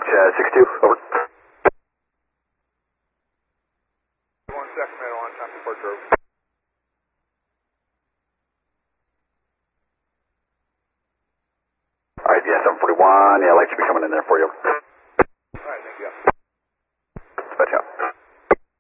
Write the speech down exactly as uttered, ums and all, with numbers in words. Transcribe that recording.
uh, six two, over. One Sacramento on time departure. Alright, yeah, seven forty-one, yeah, lights should be coming in there for you.